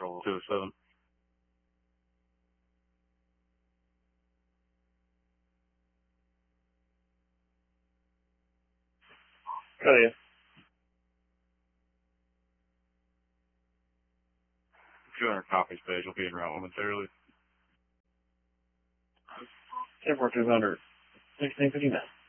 Control 207. Got you. 200 copies page will be en route momentarily. 10-4 200. 1659.